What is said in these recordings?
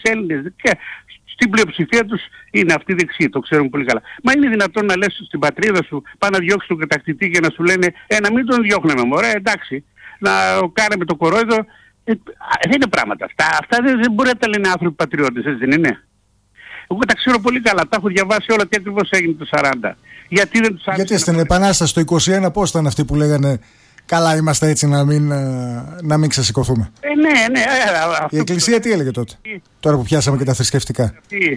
Έλληνες και στην πλειοψηφία τους είναι αυτοί δεξιοί, το ξέρουμε πολύ καλά. Μα είναι δυνατόν να λες στην πατρίδα σου, πάει να διώξει τον κατακτητή και να σου λένε να μην τον διώχνουμε μωρέ, εντάξει, να κάνουμε το κορόιδο. Δεν είναι πράγματα αυτά. Αυτά δεν μπορεί να τα λένε άνθρωποι πατριώτες, έτσι δεν είναι? Εγώ τα ξέρω πολύ καλά, τα έχω διαβάσει όλα τι ακριβώς έγινε το 40. Γιατί δεν τους Γιατί στην Επανάσταση το 21 πώς ήταν αυτοί που λέγανε καλά είμαστε έτσι να μην ξεσηκωθούμε? Ναι. Η Εκκλησία τι έλεγε τότε, τώρα που πιάσαμε και τα θρησκευτικά?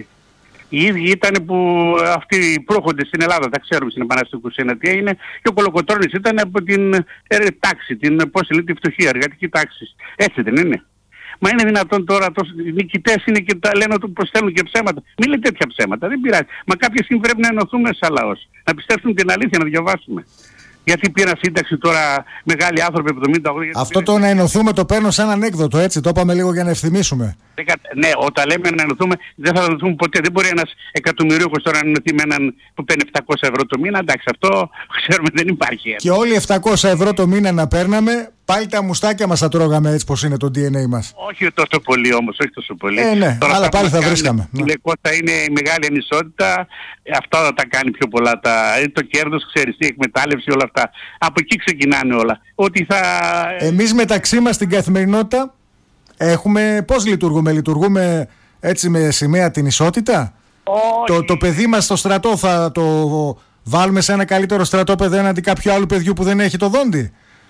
Οι ίδιοι ήταν που αυτοί οι πρόχοντες στην Ελλάδα, τα ξέρουμε στην Επανάσταση του 21 τι έγινε, και ο Κολοκοτρώνης ήταν από την τάξη, πώς λέει, τη φτωχή εργατική τάξη. Έτσι δεν είναι? Μα είναι δυνατόν τώρα οι νικητές είναι και τα λένε ότι προσθέτουν και ψέματα? Μην λέτε τέτοια ψέματα, δεν πειράζει. Μα κάποια στιγμή πρέπει να ενωθούμε σαν λαός, να πιστέψουμε την αλήθεια, να διαβάσουμε. Γιατί πήραν σύνταξη τώρα μεγάλοι άνθρωποι 70 χρόνια. Αυτό το να ενωθούμε το παίρνω σαν ανέκδοτο, έτσι. Το είπαμε λίγο για να ευθυμίσουμε. Ναι, όταν λέμε να ενωθούμε, δεν θα ενωθούμε ποτέ. Δεν μπορεί ένας εκατομμυρίουχος τώρα να ενωθεί με έναν που παίρνει 700 ευρώ το μήνα. Εντάξει, αυτό ξέρουμε δεν υπάρχει. Και όλοι 700 ευρώ το μήνα να παίρναμε, πάλι τα μουστάκια μας θα τρώγαμε, έτσι πως είναι το DNA μας. Όχι τόσο πολύ όμως, όχι τόσο πολύ. Ναι, τώρα αλλά πάλι θα βρίσκαμε. Θα είναι η μεγάλη ανισότητα, αυτό θα τα κάνει πιο πολλά. Το κέρδος, ξέρεις, η εκμετάλλευση, όλα αυτά. Από εκεί ξεκινάνε όλα. Ότι εμείς μεταξύ μας στην καθημερινότητα έχουμε, πώς λειτουργούμε έτσι με σημαία την ισότητα? Το παιδί μας στο στρατό θα το βάλουμε σε ένα καλύτερο στρατόπεδο έναντι κάποιου άλλου παιδιού που δεν έχει το δόντι?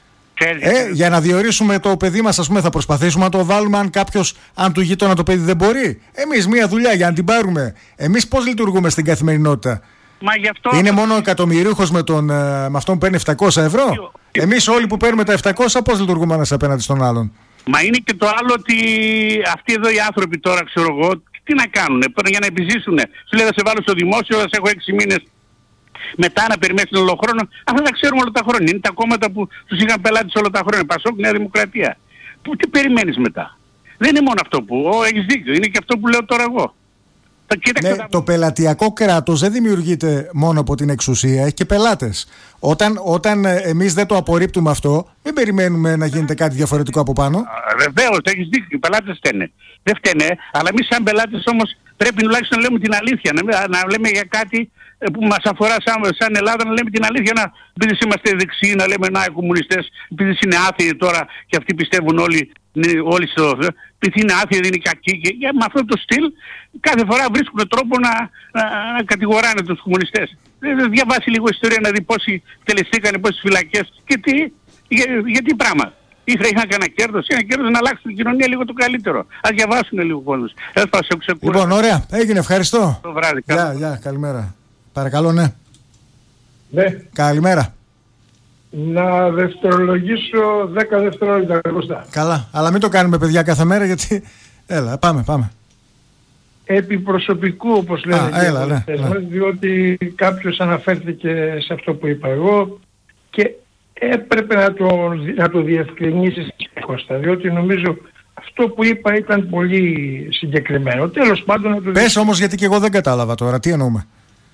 Για να διορίσουμε το παιδί μας, ας πούμε, θα προσπαθήσουμε να το βάλουμε αν του γείτονα το παιδί δεν μπορεί? Εμείς μία δουλειά για να την πάρουμε. Εμείς πώς λειτουργούμε στην καθημερινότητα? Είναι μόνο ο εκατομμυρίουχος με αυτόν που παίρνει 700 ευρώ? Εμείς όλοι που παίρνουμε τα 700 πώς λειτουργούμε ένας απέναντι στον άλλον? Μα είναι και το άλλο ότι αυτοί εδώ οι άνθρωποι τώρα, ξέρω εγώ, τι να κάνουν για να επιζήσουν? Σου λέει θα σε βάλω στο δημόσιο, θα σε έχω 6 μήνες. Μετά να περιμένεις τον όλο χρόνο. Αυτά τα ξέρουμε όλα τα χρόνια. Είναι τα κόμματα που τους είχαν πελάτης όλα τα χρόνια. Πασόκ, Νέα Δημοκρατία. Τι περιμένεις μετά? Δεν είναι μόνο αυτό που... έχεις δίκιο. Είναι και αυτό που λέω τώρα εγώ. Ναι, το πελατειακό κράτος δεν δημιουργείται μόνο από την εξουσία, έχει και πελάτες. Όταν εμείς δεν το απορρίπτουμε αυτό, μην περιμένουμε να γίνεται κάτι διαφορετικό από πάνω. Βεβαίως, έχεις δίκιο, οι πελάτες φταίνε. Δεν φταίνε, αλλά εμείς σαν πελάτες όμως πρέπει τουλάχιστον να λέμε την αλήθεια, να λέμε για κάτι που μας αφορά σαν Ελλάδα, να λέμε την αλήθεια, επειδή είμαστε δεξιοί, να λέμε οι κομμουνιστές, επειδή είναι άθεοι τώρα και αυτοί πιστεύουν όλοι στο Θεό, επειδή είναι άθεοι, δεν είναι κακοί, και με αυτό το στυλ κάθε φορά βρίσκουν τρόπο να κατηγοράνε τους κομμουνιστές. Διαβάσει λίγο ιστορία να δει πόσοι τελεστήκανε, πόσες φυλακές και γιατί πράγμα. Είχαν κανένα κέρδος, να αλλάξει την κοινωνία λίγο το καλύτερο. Ας διαβάσουν λίγο κόσμος. Λοιπόν, ωραία, έγινε, ευχαριστώ. Το βράδυ, γεια, καλημέρα. Παρακαλώ, ναι. Ναι. Καλημέρα. Να δευτερολογήσω 10 δευτερόλεπτα μπροστά. Καλά, αλλά μην το κάνουμε παιδιά κάθε μέρα γιατί... Έλα, πάμε. Επί προσωπικού, όπως λένε διότι κάποιος αναφέρθηκε σε αυτό που είπα εγώ και έπρεπε να το διευκρινίσεις, Κώστα, διότι νομίζω αυτό που είπα ήταν πολύ συγκεκριμένο. Τέλος πάντων... Πες όμως, γιατί και εγώ δεν κατάλαβα τώρα, τι εννοούμε?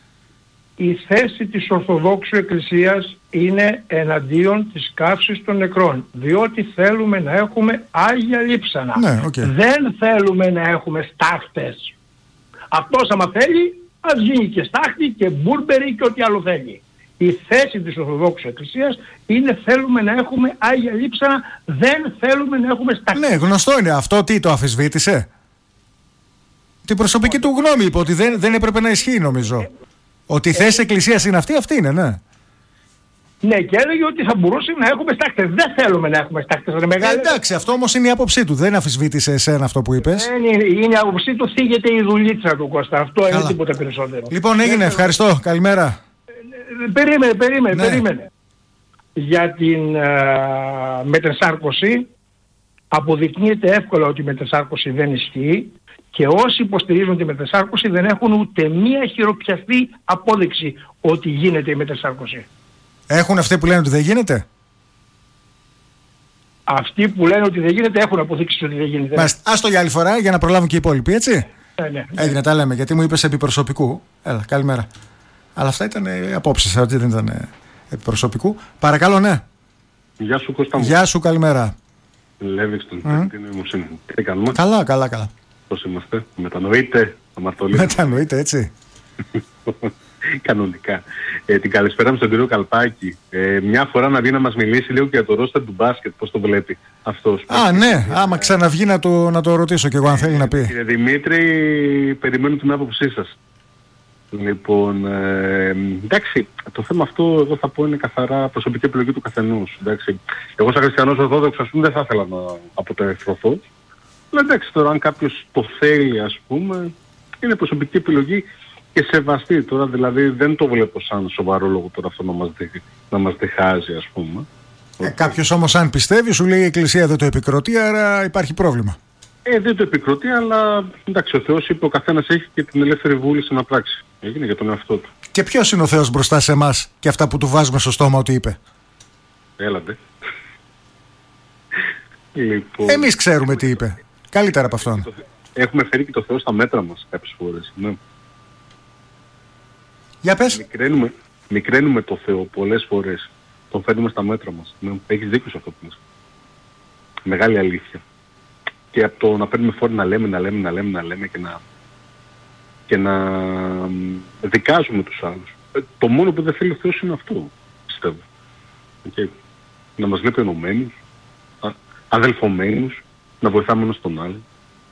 Η θέση της Ορθοδόξου Εκκλησίας είναι εναντίον της καύσης των νεκρών, διότι θέλουμε να έχουμε άγια λείψανα. Ναι, okay. Δεν θέλουμε να έχουμε στάχτες. Αυτός άμα θέλει, ας γίνει και στάχτη και μπούρμπερι και ό,τι άλλο θέλει. Η θέση της Ορθοδόξου Εκκλησίας είναι θέλουμε να έχουμε άγια λείψανα, δεν θέλουμε να έχουμε στάχτες. Ναι, γνωστό είναι αυτό. Τι το αμφισβήτησε? Την προσωπική του γνώμη είπε ότι δεν έπρεπε να ισχύει, νομίζω. Ότι η θέση Εκκλησίας είναι αυτή είναι, ναι. Ναι, και έλεγε ότι θα μπορούσε να έχουμε στάχτες. Δεν θέλουμε να έχουμε στάχτες. Εντάξει, αυτό όμως είναι η άποψή του. Δεν αμφισβήτησε εσένα αυτό που είπες. Είναι η άποψή του, θίγεται η δουλίτσα του, Κώστα. Αυτό είναι τίποτα περισσότερο. Λοιπόν, έγινε. Ευχαριστώ. Καλημέρα. Περίμενε. Για την μετεσάρκωση αποδεικνύεται εύκολα ότι η μετεσάρκωση δεν ισχύει. Και όσοι υποστηρίζουν τη μετεσάρκωση δεν έχουν ούτε μία χειροπιαστή απόδειξη ότι γίνεται η μετεσάρκωση. Έχουν αυτοί που λένε ότι δεν γίνεται? Αυτοί που λένε ότι δεν γίνεται έχουν αποδείξει ότι δεν γίνεται. Άστο για άλλη φορά για να προλάβουν και οι υπόλοιποι, έτσι. Ναι. Έγινε, τα λέμε, γιατί μου είπες επί προσωπικού. Έλα, καλημέρα. Αλλά αυτά ήταν απόψεις, έτσι δεν ήταν επί προσωπικού. Παρακαλώ, ναι. Γεια σου, Κώστα μου. Γεια σου, καλημέρα. Λέβης τον την νοημοσύνη. Τι κάνουμε? Καλά. Πώς είμαστε? Μετανοείτε, αμαρτωλοί. Μετανοείτε, έτσι. Κανονικά. Την καλησπέρα μου στον κύριο Καλπάκη. Μια φορά να βγει να μας μιλήσει λίγο και για το ρόστερ του μπάσκετ, πώς το βλέπει αυτός. Ναι, άμα ξαναβγεί να το ρωτήσω κι εγώ αν θέλει να πει. Κύριε Δημήτρη, περιμένω την άποψή σας. Λοιπόν, εντάξει, το θέμα αυτό εγώ θα πω είναι καθαρά προσωπική επιλογή του καθενός. Εντάξει. Εγώ σαν χριστιανός ορθόδοξος δεν θα ήθελα να αποτεφρωθώ. Αλλά εντάξει, τώρα αν κάποιος το θέλει, ας πούμε, είναι προσωπική επιλογή και σεβαστή. Τώρα δηλαδή δεν το βλέπω σαν σοβαρό λόγο τώρα αυτό να μας διχάζει, ας πούμε. Κάποιος όμως αν πιστεύει σου λέει η Εκκλησία δεν το επικροτεί, άρα υπάρχει πρόβλημα. Δεν το επικροτεί, αλλά εντάξει, ο Θεός είπε ο καθένας έχει και την ελεύθερη βούληση να πράξει. Έγινε για τον εαυτό του. Και ποιος είναι ο Θεός μπροστά σε εμάς και αυτά που του βάζουμε στο στόμα ότι είπε? Έλατε. Λοιπόν, εμείς ξέρουμε τι είπε. Καλύτερα από αυτόν. Έχουμε φέρει και το Θεό στα μέτρα μας κάποιες φορές. Ναι. Για πες. Μικραίνουμε το Θεό πολλές φορές. Τον φέρνουμε στα μέτρα μας. Ναι. Έχεις δίκιο σε αυτό που λες. Μεγάλη αλήθεια. Και από το να παίρνουμε φόρη να λέμε και να δικάζουμε τους άλλους. Το μόνο που δεν θέλει ο Θεός είναι αυτό, πιστεύω. Okay. Να μας βλέπει ενωμένους, αδελφωμένους, να βοηθάμε ένας τον άλλο.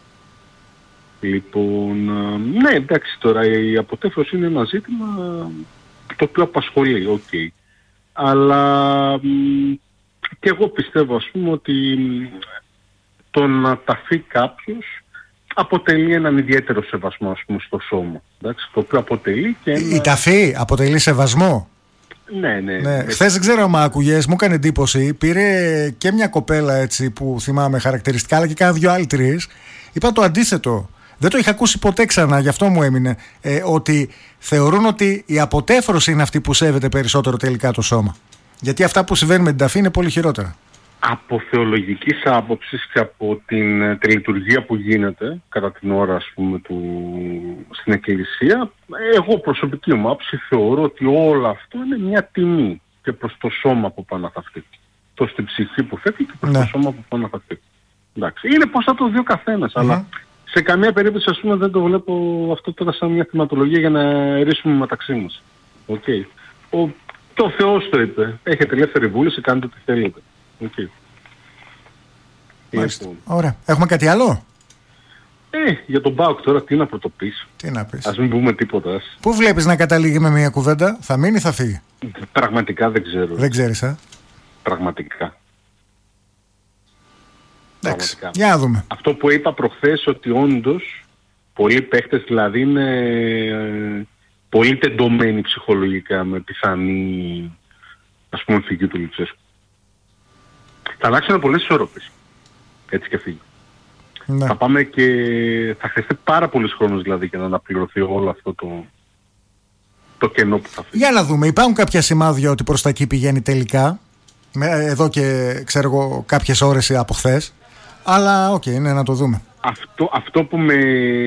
Λοιπόν, ναι, εντάξει, τώρα η αποτέφρωση είναι ένα ζήτημα το οποίο απασχολεί, okay. Αλλά και εγώ πιστεύω, ας πούμε, ότι το να ταφεί κάποιος αποτελεί έναν ιδιαίτερο σεβασμό, ας πούμε, στο σώμα. Εντάξει, το οποίο αποτελεί και ένα... Η ταφή αποτελεί σεβασμό. Ναι. Χθες δεν ξέρω αν άκουγες, μου έκανε εντύπωση. Πήρε και μια κοπέλα έτσι που θυμάμαι χαρακτηριστικά, αλλά και κάνα δυο άλλοι τρεις. Είπα το αντίθετο. Δεν το είχα ακούσει ποτέ ξανά, γι' αυτό μου έμεινε. Ότι θεωρούν ότι η αποτέφρωση είναι αυτή που σέβεται περισσότερο τελικά το σώμα. Γιατί αυτά που συμβαίνουν με την ταφή είναι πολύ χειρότερα. Από θεολογικής άποψης και από την τελειτουργία που γίνεται κατά την ώρα, ας πούμε, στην Εκκλησία, εγώ προσωπική μου άποψη θεωρώ ότι όλο αυτό είναι μια τιμή και προς το σώμα που πάει να θαυτεί. Προς την ψυχή που φεύγει και προς το σώμα που πάει να θαυτεί. Εντάξει. Είναι πώς θα το δει ο καθένας, αλλά σε καμία περίπτωση, ας πούμε, δεν το βλέπω αυτό τώρα σαν μια θυματολογία για να ερήσουμε μεταξύ μας. Okay. Και ο Θεός το είπε. Έχετε ελεύθερη βούληση, κάντε ό,τι θέλετε. Okay. Ωραία. Έχουμε κάτι άλλο? Για τον ΠΑΟΚ τώρα τι να πρωτοπείς. Τι να πεις. Ας μην πούμε τίποτα. Πού βλέπεις να καταλήγει με μια κουβέντα? Θα μείνει ή θα φύγει? Πραγματικά δεν ξέρω. Δεν ξέρεις, Πραγματικά. Εντάξει. Για να δούμε. Αυτό που είπα προχθές, ότι όντως πολλοί παίχτες δηλαδή είναι πολύ τεντωμένοι ψυχολογικά με πιθανή, ας πούμε, φυγή του Λουτσέσκου. Θα αλλάξουν πολλές ισορροπίες. Έτσι και φύγει. Ναι. Θα πάμε και θα χρειαστεί πάρα πολλούς χρόνους δηλαδή για να αναπληρωθεί όλο αυτό το κενό που θα φύγει. Για να δούμε. Υπάρχουν κάποια σημάδια ότι προς τα εκεί πηγαίνει τελικά. Εδώ και ξέρω εγώ κάποιες ώρες από χθες. Αλλά είναι να το δούμε. Αυτό που με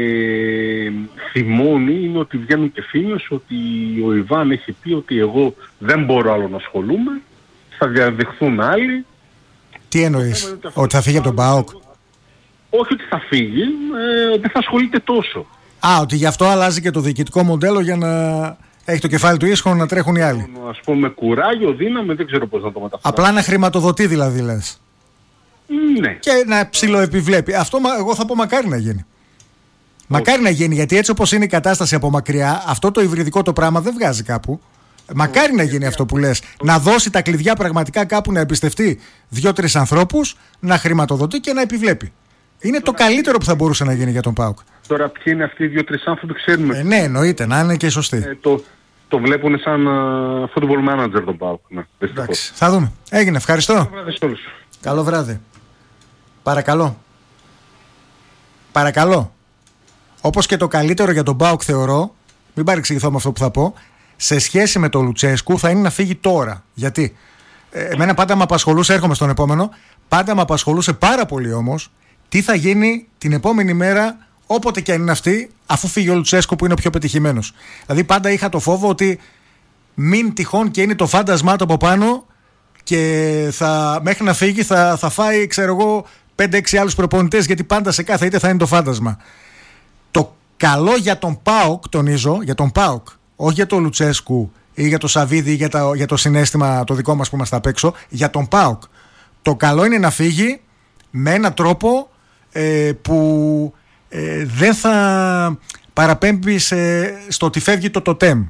θυμώνει είναι ότι βγαίνουν και φήμες ότι ο Ιβάν έχει πει ότι εγώ δεν μπορώ άλλο να ασχολούμαι. Θα διαδειχθούν άλλοι. Τι εννοείς? Ότι θα φύγει από τον ΠΑΟΚ? Όχι ότι θα φύγει, δεν θα ασχολείται τόσο. Ότι γι' αυτό αλλάζει και το διοικητικό μοντέλο για να έχει το κεφάλι του ίσχυρο να τρέχουν οι άλλοι. Ας πούμε κουράγιο, δύναμη, δεν ξέρω πώς να το μεταφράσω. Απλά να χρηματοδοτεί δηλαδή λες. Ναι. Και να ψιλοεπιβλέπει. Αυτό εγώ θα πω μακάρι να γίνει. Μακάρι να γίνει, γιατί έτσι όπως είναι η κατάσταση από μακριά, αυτό το υβριδικό το πράγμα δεν βγάζει κάπου. Μακάρι να γίνει αυτό που λες. Να δώσει τα κλειδιά πραγματικά κάπου, να εμπιστευτεί 2-3 ανθρώπους, να χρηματοδοτεί και να επιβλέπει. Είναι το καλύτερο που θα μπορούσε να γίνει για τον ΠΑΟΚ. Τώρα ποιοι είναι αυτοί οι 2-3 άνθρωποι ξέρουμε. Ναι, εννοείται, να είναι και σωστοί. Το βλέπουν σαν football manager τον ΠΑΟΚ. Εντάξει, θα δούμε. Έγινε, ευχαριστώ. Καλό βράδυ σε όλους. Καλό βράδυ. Παρακαλώ. Όπως και το καλύτερο για τον ΠΑΟΚ θεωρώ, μην παρεξηγηθώ με αυτό που θα πω, σε σχέση με τον Λουτσέσκου θα είναι να φύγει τώρα. Γιατί εμένα πάντα με απασχολούσε, έρχομαι στον επόμενο, πάντα με απασχολούσε πάρα πολύ όμως τι θα γίνει την επόμενη μέρα, όποτε και αν είναι αυτή, αφού φύγει ο Λουτσέσκου που είναι ο πιο πετυχημένος. Δηλαδή πάντα είχα το φόβο ότι μην τυχόν και είναι το φάντασμά του από πάνω και μέχρι να φύγει θα φάει, ξέρω εγώ, 5-6 άλλους προπονητές, γιατί πάντα σε κάθε είτε θα είναι το φάντασμα. καλό για τον ΠΑΟΚ, τονίζω, για τον ΠΑΟΚ, όχι για τον Λουτσέσκου ή για το Σαββίδι ή για το συναίσθημα το δικό μας που είμαστε απ' έξω, για τον ΠΑΟΚ. Το καλό είναι να φύγει με έναν τρόπο που δεν θα παραπέμπει στο ότι φεύγει το τοτέμ.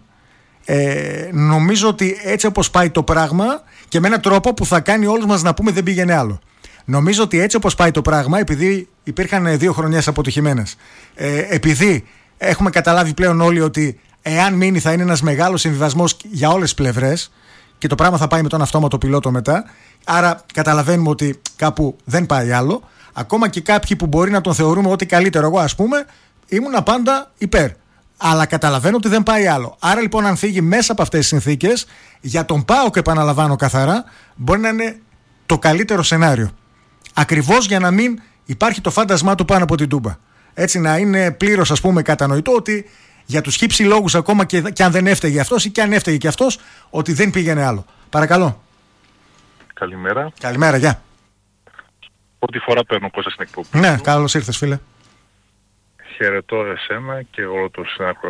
Νομίζω ότι έτσι όπως πάει το πράγμα και με έναν τρόπο που θα κάνει όλους μας να πούμε δεν πήγαινε άλλο. Νομίζω ότι έτσι όπως πάει το πράγμα, επειδή υπήρχαν 2 χρονιές αποτυχημένες, επειδή έχουμε καταλάβει πλέον όλοι ότι εάν μείνει θα είναι ένας μεγάλος συμβιβασμός για όλες τις πλευρές και το πράγμα θα πάει με τον αυτόματο πιλότο μετά, άρα καταλαβαίνουμε ότι κάπου δεν πάει άλλο. Ακόμα και κάποιοι που μπορεί να τον θεωρούμε ότι καλύτερο, εγώ ας πούμε ήμουνα πάντα υπέρ, αλλά καταλαβαίνω ότι δεν πάει άλλο. Άρα λοιπόν αν φύγει μέσα από αυτές τις συνθήκες, για τον ΠΑΟΚ, επαναλαμβάνω καθαρά, μπορεί να είναι το καλύτερο σενάριο. Ακριβώς για να μην υπάρχει το φάντασμά του πάνω από την τούμπα. Έτσι να είναι πλήρως, ας πούμε, κατανοητό ότι για τους χύψη λόγους, ακόμα και αν δεν έφταιγε αυτός ή και αν έφταιγε και αυτός, ότι δεν πήγαινε άλλο. Παρακαλώ. Καλημέρα. Καλημέρα, γεια. Πρώτη φορά παίρνω Κώστα στην εκπομπή. Ναι, καλώς ήρθες, φίλε. Χαιρετώ εσένα και όλο τους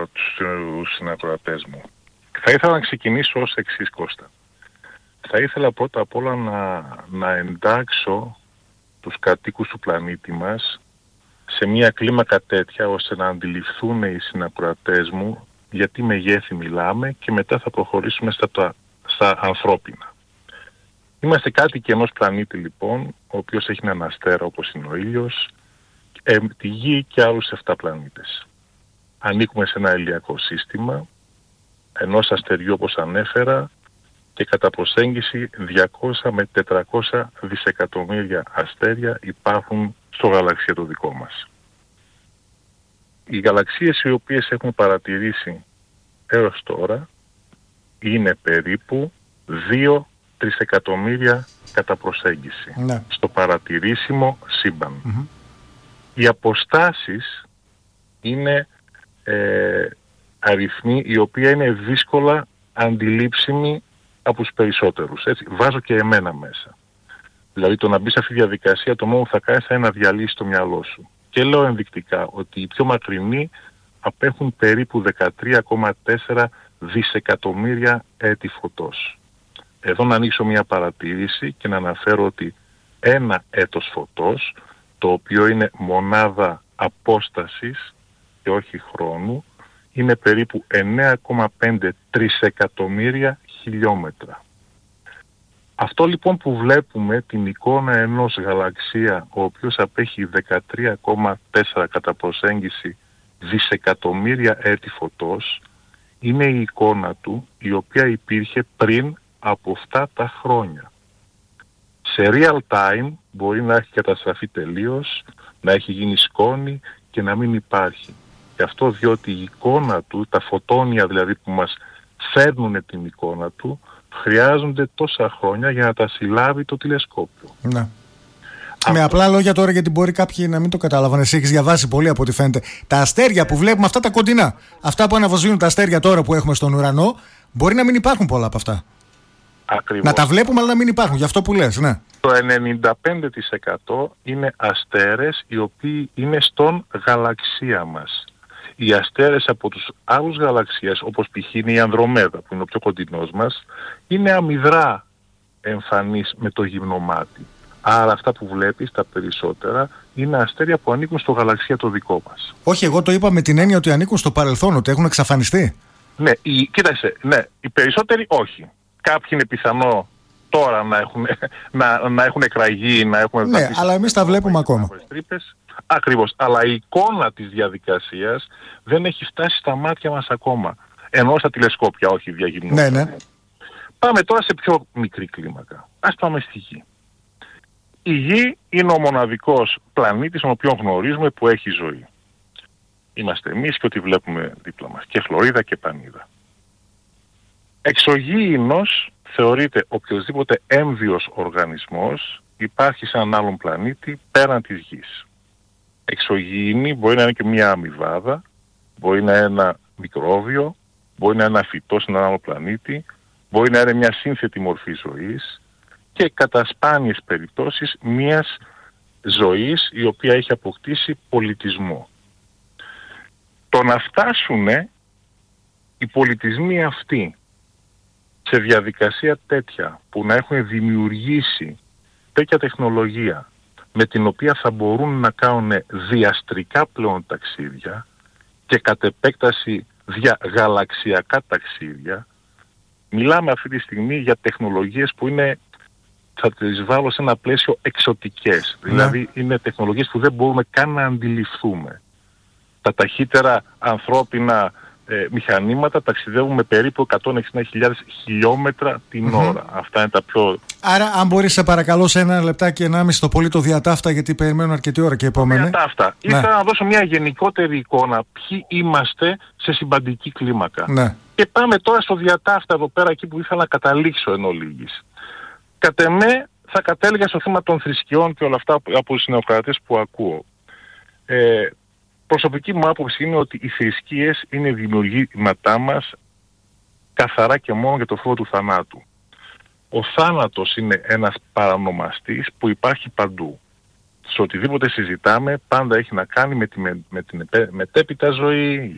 συνακροατές μου. Θα ήθελα να ξεκινήσω ως εξής, Κώστα. Θα ήθελα πρώτα απ' όλα να εντάξω τους κατοίκους του πλανήτη μας σε μια κλίμακα τέτοια ώστε να αντιληφθούν οι συνακροατές μου γιατί μεγέθη μιλάμε και μετά θα προχωρήσουμε στα ανθρώπινα. Είμαστε κάτοικοι ενός πλανήτη λοιπόν, ο οποίος έχει έναν αστέρα όπως είναι ο ήλιος, τη Γη και άλλους 7 πλανήτες. Ανήκουμε σε ένα ηλιακό σύστημα, ενός αστεριού όπως ανέφερα, και κατά προσέγγιση 200 με 400 δισεκατομμύρια αστέρια υπάρχουν στο γαλαξία το δικό μας. Οι γαλαξίες οι οποίες έχουμε παρατηρήσει έως τώρα είναι περίπου 2 τρισεκατομμύρια κατά προσέγγιση στο παρατηρήσιμο σύμπαν. Οι αποστάσεις είναι αριθμοί οι οποίοι είναι δύσκολα αντιλήψιμοι από τους περισσότερους. Έτσι, βάζω και εμένα μέσα. Δηλαδή το να μπει σε αυτή τη διαδικασία το μόνο που θα κάνεις θα είναι να διαλύσεις το μυαλό σου. Και λέω ενδεικτικά ότι οι πιο μακρινοί απέχουν περίπου 13,4 δισεκατομμύρια έτη φωτός. Εδώ να ανοίξω μια παρατήρηση και να αναφέρω ότι ένα έτος φωτός, το οποίο είναι μονάδα απόστασης και όχι χρόνου, είναι περίπου 9,5 τρισεκατομμύρια χιλιόμετρα. Αυτό λοιπόν που βλέπουμε, την εικόνα ενός γαλαξία, ο οποίος απέχει 13,4 κατά προσέγγιση δισεκατομμύρια έτη φωτός, είναι η εικόνα του η οποία υπήρχε πριν από αυτά τα χρόνια. Σε real time μπορεί να έχει καταστραφεί τελείως, να έχει γίνει σκόνη και να μην υπάρχει. Και αυτό διότι η εικόνα του, τα φωτόνια δηλαδή που μας φέρνουν την εικόνα του, χρειάζονται τόσα χρόνια για να τα συλλάβει το τηλεσκόπιο. Ναι. Με απλά λόγια τώρα, γιατί μπορεί κάποιοι να μην το καταλάβουν. Εσύ έχεις διαβάσει πολύ από ό,τι φαίνεται. Τα αστέρια που βλέπουμε, αυτά τα κοντινά, αυτά που αναβοσβήνουν τα αστέρια τώρα που έχουμε στον ουρανό, μπορεί να μην υπάρχουν πολλά από αυτά. Ακριβώς. Να τα βλέπουμε αλλά να μην υπάρχουν, γι' αυτό που λες, ναι. Το 95% είναι αστέρες οι οποίοι είναι στον γαλαξία μας. Οι αστέρες από τους άλλους γαλαξίες, όπως π.χ. είναι η Ανδρομέδα, που είναι ο πιο κοντινός μας, είναι αμυδρά εμφανής με το γυμνό μάτι. Άρα αυτά που βλέπεις, τα περισσότερα, είναι αστέρια που ανήκουν στο γαλαξία το δικό μας. Όχι, εγώ το είπα με την έννοια ότι ανήκουν στο παρελθόν, ότι έχουν εξαφανιστεί. Ναι, κοίταξε, ναι, οι περισσότεροι όχι. Κάποιοι είναι πιθανό τώρα να έχουν εκραγεί, να έχουν... Ναι, αλλά εμείς τα βλέπουμε ακόμα. Ακριβώς, αλλά η εικόνα της διαδικασίας δεν έχει φτάσει στα μάτια μας ακόμα. Ενώ στα τηλεσκόπια, όχι διαγυμνώς. Ναι, ναι. Πάμε τώρα σε πιο μικρή κλίμακα. Ας πάμε στη Γη. Η Γη είναι ο μοναδικός πλανήτης τον οποίο γνωρίζουμε που έχει ζωή. Είμαστε εμείς και ό,τι βλέπουμε δίπλα μας. Και Χλωρίδα και Πανίδα. Εξωγήινος θεωρείται οποιοσδήποτε έμβιος οργανισμός υπάρχει σε έναν άλλον πλανήτη πέραν της Γης. Εξωγήινη μπορεί να είναι και μια αμοιβάδα, μπορεί να είναι ένα μικρόβιο, μπορεί να είναι ένα φυτό σε έναν άλλο πλανήτη, μπορεί να είναι μια σύνθετη μορφή ζωής και κατά σπάνιες περιπτώσεις μιας ζωής η οποία έχει αποκτήσει πολιτισμό. Το Το να φτάσουν οι πολιτισμοί αυτοί σε διαδικασία τέτοια που να έχουν δημιουργήσει τέτοια τεχνολογία με την οποία θα μπορούν να κάνουν διαστρικά πλέον ταξίδια και κατ' επέκταση γαλαξιακά ταξίδια, μιλάμε αυτή τη στιγμή για τεχνολογίες που είναι, θα τις βάλω σε ένα πλαίσιο εξωτικές. Δηλαδή είναι τεχνολογίες που δεν μπορούμε καν να αντιληφθούμε. Τα ταχύτερα ανθρώπινα μηχανήματα ταξιδεύουν με περίπου 160.000 χιλιόμετρα την ώρα. Αυτά είναι τα πιο... Άρα αν μπορείς σε παρακαλώ σε 1 λεπτάκι 1,5 το πολύ το διατάφτα, γιατί περιμένουν αρκετή ώρα και επόμενη. Διατάφτα. Ήθελα να δώσω μια γενικότερη εικόνα ποιοι είμαστε σε συμπαντική κλίμακα. Ναι. Και πάμε τώρα στο διατάφτα εδώ πέρα, εκεί που ήθελα να καταλήξω εν ολίγης. Κατ' εμέ θα κατέληγα στο θέμα των θρησκειών και όλα αυτά από τους νεοκρατές που ακούω. Προσωπική μου άποψη είναι ότι οι θρησκείες είναι δημιουργήματά μας καθαρά και μόνο για το φόβο του θανάτου. Ο θάνατος είναι ένας παρανομαστής που υπάρχει παντού. Σε οτιδήποτε συζητάμε πάντα έχει να κάνει με την μετέπειτα ζωή,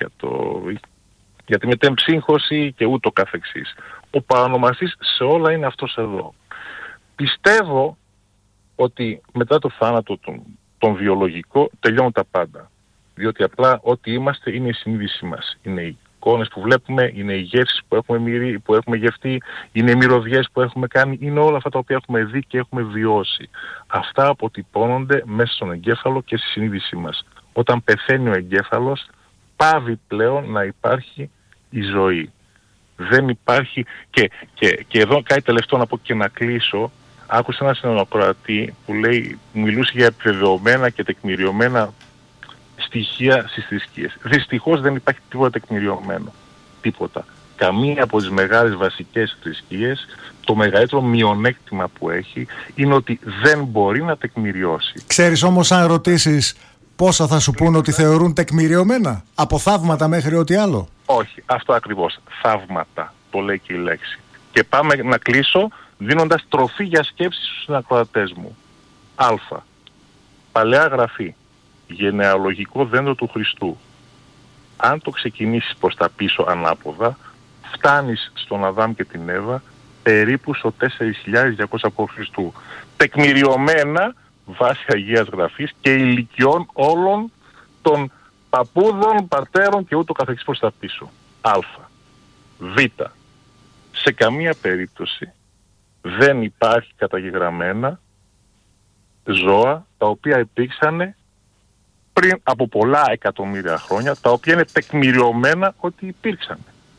για τη μετεμψύχωση και ούτω καθεξής. Ο παρανομαστής σε όλα είναι αυτός εδώ. Πιστεύω ότι μετά το θάνατο τον βιολογικό τελειώνουν τα πάντα. Διότι απλά ό,τι είμαστε είναι η συνείδησή μας. Είναι οι εικόνες που βλέπουμε, είναι οι γεύσεις που έχουμε γευτεί, είναι οι μυρωδιές που έχουμε κάνει, είναι όλα αυτά τα οποία έχουμε δει και έχουμε βιώσει. Αυτά αποτυπώνονται μέσα στον εγκέφαλο και στη συνείδησή μας. Όταν πεθαίνει ο εγκέφαλος, πάβει πλέον να υπάρχει η ζωή. Δεν υπάρχει... Και εδώ κάτι τελευταίο να πω και να κλείσω. Άκουσα έναν συνανακροατή που μιλούσε για επιβεβαιωμένα και τεκμηριωμένα στοιχεία στις θρησκείες. Δυστυχώς δεν υπάρχει τίποτα τεκμηριωμένο. Τίποτα. Καμία από τις μεγάλες βασικές θρησκείες, το μεγαλύτερο μειονέκτημα που έχει είναι ότι δεν μπορεί να τεκμηριώσει. Ξέρεις όμως, αν ρωτήσεις πόσα θα σου πούν ότι θεωρούν τεκμηριωμένα, από θαύματα μέχρι ό,τι άλλο? Όχι, αυτό ακριβώς. Θαύματα, το λέει και η λέξη. Και πάμε να κλείσω δίνοντας τροφή για σκέψεις στους συνακροατές μου. Α. Παλαιά Γραφή. Γενεαλογικό δέντρο του Χριστού. Αν το ξεκινήσεις προς τα πίσω ανάποδα, φτάνεις στον Αδάμ και την Εύα περίπου στο 4.200 π.Χ. Τεκμηριωμένα βάσει Αγίας Γραφής και ηλικιών όλων των παππούδων, πατέρων και ούτω καθεξής προς τα πίσω. Α. Β. Σε καμία περίπτωση δεν υπάρχει καταγεγραμμένα ζώα τα οποία υπήρξαν πριν από πολλά εκατομμύρια χρόνια, τα οποία είναι τεκμηριωμένα ότι υπήρξαν.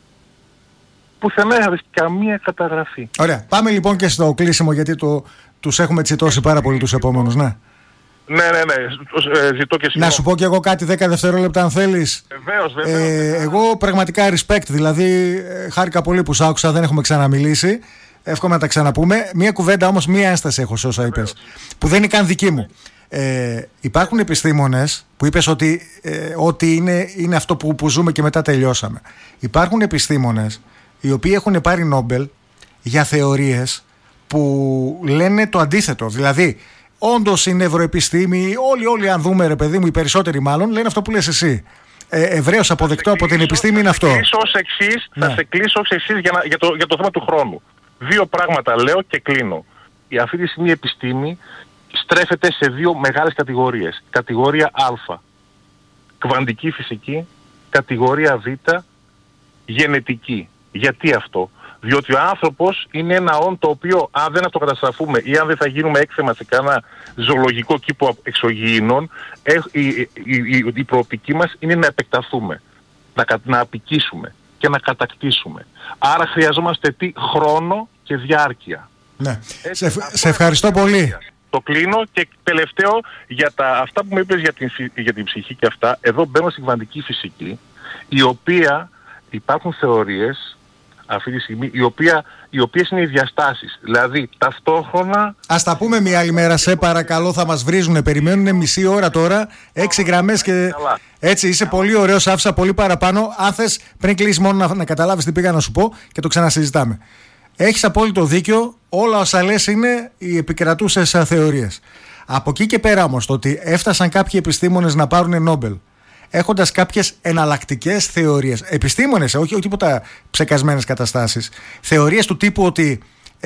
Πουθενά δεν έχει καμία καταγραφή. Ωραία. Πάμε λοιπόν και στο κλείσιμο, γιατί τους έχουμε τσιτώσει πάρα πολύ τους επόμενους. Ναι. Ναι. Ζητώ και να σου πω και εγώ κάτι 10 δευτερόλεπτα αν θέλεις. Βεβαίως. Εγώ πραγματικά respect, δηλαδή χάρηκα πολύ που σ' άκουσα, δεν έχουμε ξαναμιλήσει. Εύχομαι να τα ξαναπούμε. Μία κουβέντα όμως, μία ένσταση έχω σε όσα είπες, που δεν είναι καν δική μου. Υπάρχουν επιστήμονες που είπες ότι είναι αυτό που ζούμε και μετά τελειώσαμε. Υπάρχουν επιστήμονες οι οποίοι έχουν πάρει Νόμπελ για θεωρίες που λένε το αντίθετο. Δηλαδή, όντως είναι ευρωεπιστήμη, όλοι αν δούμε ρε παιδί μου, οι περισσότεροι μάλλον, λένε αυτό που λες εσύ. Ευρέως αποδεκτό από την επιστήμη είναι αυτό. Θα σε κλείσω ως εξής για το θέμα του χρόνου. 2 πράγματα λέω και κλείνω. Αυτή τη στιγμή η επιστήμη στρέφεται σε 2 μεγάλες κατηγορίες. Κατηγορία Α, κβαντική φυσική. Κατηγορία Β, γενετική. Γιατί αυτό? Διότι ο άνθρωπος είναι ένα όν το οποίο, αν δεν αυτοκαταστραφούμε ή αν δεν θα γίνουμε έκθεμα σε κανένα ζωολογικό κήπο εξωγήινων, η προοπτική μας είναι να επεκταθούμε, να απικήσουμε και να κατακτήσουμε. Άρα χρειαζόμαστε χρόνο και διάρκεια. Ναι. Σε ευχαριστώ πολύ. Το κλείνω και τελευταίο για αυτά που μου είπες για την ψυχή και αυτά. Εδώ μπαίνω στην κβαντική φυσική, η οποία υπάρχουν θεωρίες αυτή τη στιγμή, οι οποίες είναι οι διαστάσεις. Δηλαδή ταυτόχρονα... Ας τα πούμε μια άλλη μέρα, σε παρακαλώ, θα μας βρίζουνε. Περιμένουνε μισή ώρα τώρα, 6 γραμμές και καλά. Έτσι είσαι πολύ ωραίος, άφησα πολύ παραπάνω. Αν θες πριν κλείσεις μόνο να καταλάβεις τι πήγα να σου πω και το ξανασυζητάμε. Έχεις απόλυτο δίκιο, όλα όσα λες είναι οι επικρατούσες θεωρίες. Από εκεί και πέρα όμως, το ότι έφτασαν κάποιοι επιστήμονες να πάρουν Νόμπελ, έχοντας κάποιες εναλλακτικές θεωρίες. Επιστήμονες, όχι τίποτα ψεκασμένες καταστάσεις. Θεωρίες του τύπου ότι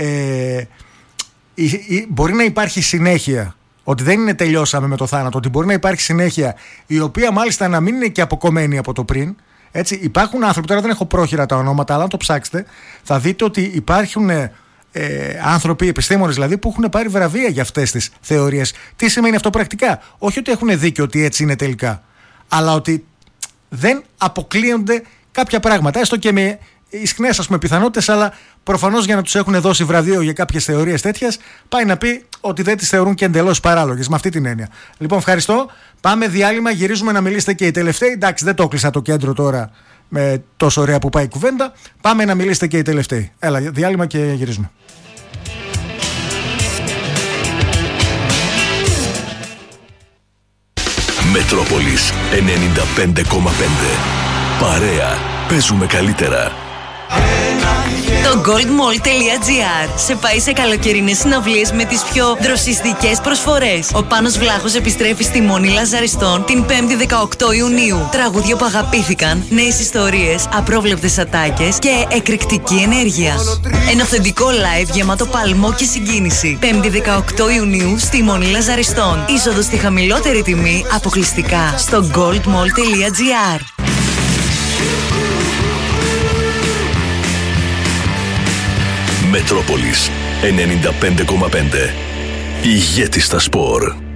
μπορεί να υπάρχει συνέχεια, ότι δεν είναι τελειώσαμε με το θάνατο, ότι μπορεί να υπάρχει συνέχεια, η οποία μάλιστα να μην είναι και αποκομμένη από το πριν. Έτσι, υπάρχουν άνθρωποι, τώρα δεν έχω πρόχειρα τα ονόματα, αλλά αν το ψάξετε θα δείτε ότι υπάρχουν άνθρωποι, επιστήμονες δηλαδή, που έχουν πάρει βραβεία για αυτές τις θεωρίες. Τι σημαίνει αυτό πρακτικά? Όχι ότι έχουν δίκιο ότι έτσι είναι τελικά, αλλά ότι δεν αποκλείονται κάποια πράγματα, έστω και με ισχνές πιθανότητες, αλλά προφανώς για να τους έχουν δώσει βραβείο για κάποιες θεωρίες τέτοιες, πάει να πει ότι δεν τις θεωρούν και εντελώς παράλογες, με αυτή την έννοια. Λοιπόν, ευχαριστώ. Πάμε διάλειμμα, γυρίζουμε να μιλήσετε και οι τελευταίοι. Εντάξει, δεν το έκλεισα το κέντρο τώρα με τόσο ωραία που πάει η κουβέντα. Πάμε να μιλήσετε και οι τελευταίοι. Έλα, διάλειμμα και γυρίζουμε. Μετρόπολης 95,5. Παρέα. Παίζουμε καλύτερα. Το goldmall.gr σε πάει σε καλοκαιρινές συναυλίες με τις πιο δροσιστικές προσφορές. Ο Πάνος Βλάχος επιστρέφει στη Μονή Λαζαριστών την 5η 18 Ιουνίου. Τραγούδια που αγαπήθηκαν, νέες ιστορίες, απρόβλεπτες ατάκες και εκρηκτική ενέργεια. Ένα αυθεντικό live γεμάτο παλμό και συγκίνηση. 5η 18 Ιουνίου στη Μονή Λαζαριστών. Είσοδος στη χαμηλότερη τιμή αποκλειστικά στο goldmall.gr. Μετρόπολης 95,5. Ηγέτη στα σπορ.